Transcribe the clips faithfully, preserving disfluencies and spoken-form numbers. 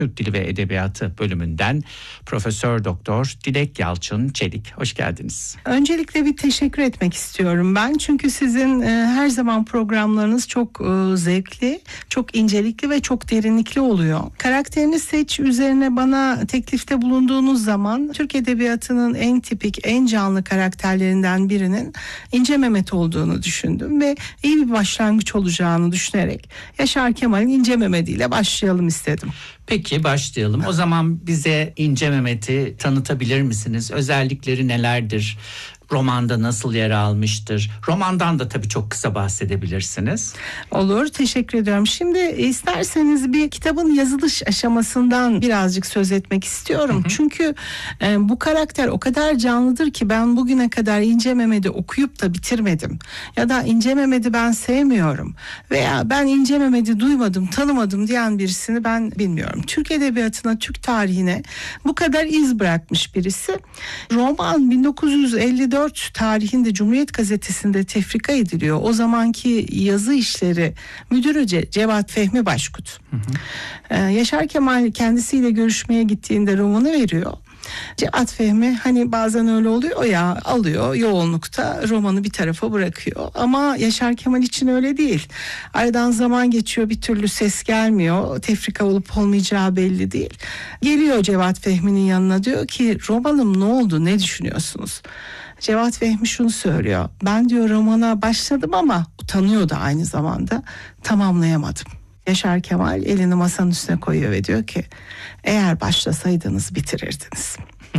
Türk Dili ve Edebiyatı bölümünden Profesör Doktor Dilek Yalçın Çelik. Hoş geldiniz. Öncelikle bir teşekkür etmek istiyorum ben. Çünkü sizin e, her zaman programlarınız çok e, zevkli, çok incelikli ve çok derinlikli oluyor. Karakterini seç üzerine bana teklifte bulunduğunuz zaman Türk Edebiyatı'nın en tipik, en canlı karakterlerinden birinin İnce Mehmet olduğunu düşündüm ve iyi bir başlangıç olacağını düşünerek Yaşar Kemal'in İnce Mehmet'i ile başlayalım istedim. Peki başlayalım. O zaman bize İnce Mehmet'i tanıtabilir misiniz? Özellikleri nelerdir? Romanda nasıl yer almıştır? Romandan da tabii çok kısa bahsedebilirsiniz. Olur, teşekkür ediyorum. Şimdi isterseniz bir kitabın yazılış aşamasından birazcık söz etmek istiyorum. Hı hı. Çünkü e, bu karakter o kadar canlıdır ki ben bugüne kadar İnce Mehmet'i okuyup da bitirmedim. Ya da İnce Mehmet'i ben sevmiyorum veya ben İnce Mehmet'i duymadım, tanımadım diyen birisini ben bilmiyorum. Türk Edebiyatı'na, Türk tarihine bu kadar iz bırakmış birisi. Roman bin dokuz yüz elli dört tarihinde Cumhuriyet Gazetesi'nde tefrika ediliyor. O zamanki yazı işleri müdürü Ce- Cevat Fehmi Başkut. Hı hı. Ee, Yaşar Kemal kendisiyle görüşmeye gittiğinde romanı veriyor. Cevat Fehmi hani bazen öyle oluyor ya, alıyor yoğunlukta romanı bir tarafa bırakıyor. Ama Yaşar Kemal için öyle değil. Aradan zaman geçiyor, bir türlü ses gelmiyor. Tefrika olup olmayacağı belli değil. Geliyor Cevat Fehmi'nin yanına, diyor ki romanım ne oldu, ne düşünüyorsunuz? Cevat Fehmi şunu söylüyor. Ben diyor romana başladım ama utanıyor da aynı zamanda, tamamlayamadım. Yaşar Kemal elini masanın üstüne koyuyor ve diyor ki eğer başlasaydınız bitirirdiniz.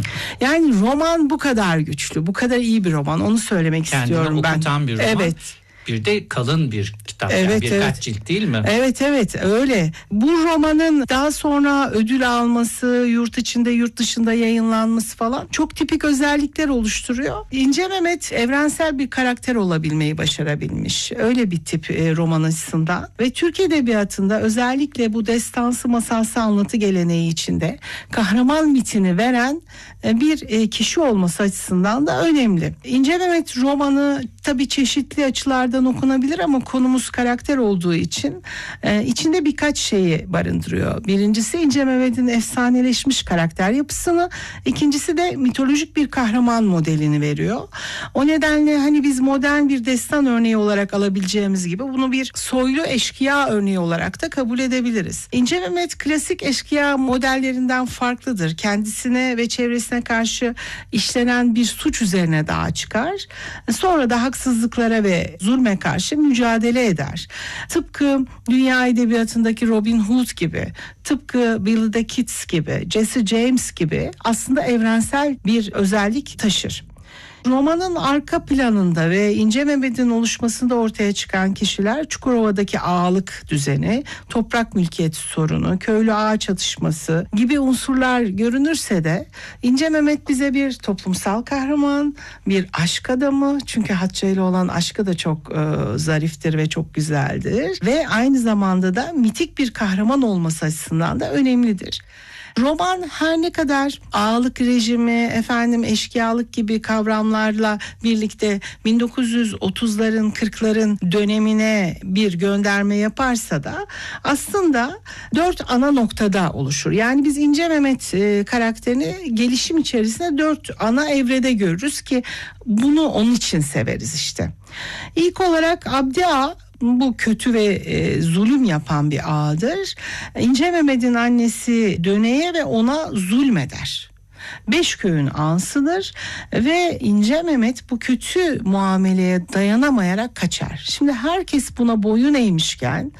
Yani roman bu kadar güçlü, bu kadar iyi bir roman, onu söylemek Kendini istiyorum ben. Kendini okutan bir roman. Evet. Bir de kalın bir kitap, evet, yani birkaç evet. cilt değil mi? Evet evet öyle. Bu romanın daha sonra ödül alması, yurt içinde yurt dışında yayınlanması falan çok tipik özellikler oluşturuyor. İnce Mehmet evrensel bir karakter olabilmeyi başarabilmiş. Öyle bir tip e, roman açısından. Ve Türk Edebiyatı'nda özellikle bu destansı masalsı anlatı geleneği içinde kahraman mitini veren e, bir e, kişi olması açısından da önemli. İnce Mehmet romanı tabii çeşitli açılardan okunabilir ama konumuz karakter olduğu için e, içinde birkaç şeyi barındırıyor. Birincisi İnce Mehmet'in efsaneleşmiş karakter yapısını, ikincisi de mitolojik bir kahraman modelini veriyor. O nedenle hani biz modern bir destan örneği olarak alabileceğimiz gibi bunu bir soylu eşkıya örneği olarak da kabul edebiliriz. İnce Mehmet klasik eşkıya modellerinden farklıdır. Kendisine ve çevresine karşı işlenen bir suç üzerine dağa çıkar. Sonra da haksızlıklara ve zulme karşı mücadele eder. Tıpkı dünya edebiyatındaki Robin Hood gibi, tıpkı Billy the Kids gibi, Jesse James gibi aslında evrensel bir özellik taşır. Romanın arka planında ve İnce Mehmet'in oluşmasında ortaya çıkan kişiler Çukurova'daki ağalık düzeni, toprak mülkiyeti sorunu, köylü ağa çatışması gibi unsurlar görünürse de İnce Mehmet bize bir toplumsal kahraman, bir aşk adamı, çünkü Hatice ile olan aşkı da çok e, zariftir ve çok güzeldir ve aynı zamanda da mitik bir kahraman olması açısından da önemlidir. Roman her ne kadar ağalık rejimi, efendim eşkıyalık gibi kavramlarla birlikte bin dokuz yüz otuzların kırkların dönemine bir gönderme yaparsa da aslında dört ana noktada oluşur. Yani biz İnce Mehmet e, karakterini gelişim içerisinde dört ana evrede görürüz ki bunu onun için severiz işte. İlk olarak Abdi Ağa, bu kötü ve e, zulüm yapan bir ağadır. İnce Mehmet'in annesi Döne'ye ve ona zulmeder. Beşköy'ün ağasıdır ve İnce Mehmet bu kötü muameleye dayanamayarak kaçar. Şimdi herkes buna boyun eğmişken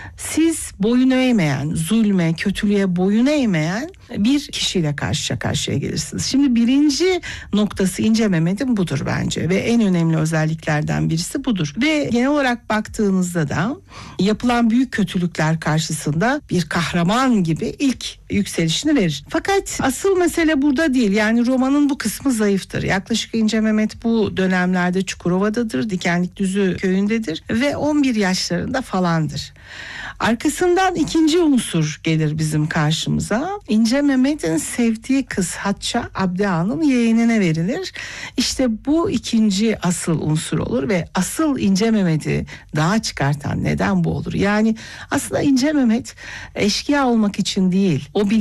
siz boyun eğmeyen, zulme, kötülüğe boyun eğmeyen bir kişiyle karşı karşıya gelirsiniz. Şimdi birinci noktası İnce Mehmet'in budur bence ve en önemli özelliklerden birisi budur. Ve genel olarak baktığınızda da yapılan büyük kötülükler karşısında bir kahraman gibi ilk yükselişini verir. Fakat asıl mesele burada değil. Yani romanın bu kısmı zayıftır. Yaklaşık İnce Mehmet bu dönemlerde Çukurova'dadır, Dikenlikdüzü köyündedir ve on bir yaşlarında falandır. Arkasından ikinci unsur gelir bizim karşımıza. İnce Mehmet'in sevdiği kız Hatça Abdi Ağa'nın yeğenine verilir. İşte bu ikinci asıl unsur olur ve asıl İnce Mehmet'i dağa çıkartan neden bu olur? Yani aslında İnce Mehmet eşkıya olmak için değil, o